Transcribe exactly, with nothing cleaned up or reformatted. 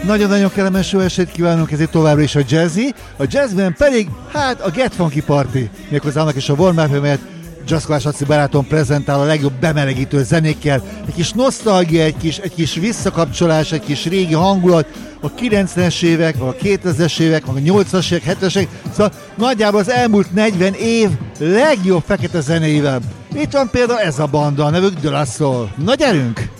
nagyon-nagyon kellemes jó estét kívánunk, ezért továbbra is a Jazzy. A Jazzben pedig, hát a Get Funky Party. Méghozzá annak is a warm up, mert Jazzkolás Laci barátom prezentál a legjobb bemelegítő zenékkel. Egy kis nosztalgia, egy kis, egy kis visszakapcsolás, egy kis régi hangulat, a kilencvenes évek, vagy a kétezres évek, vagy a nyolcvanas évek, hetvenes évek, szóval nagyjából az elmúlt negyven év legjobb fekete zenéivel. Itt van például ez a banda, a nevük De La Soul. Na gyerünk!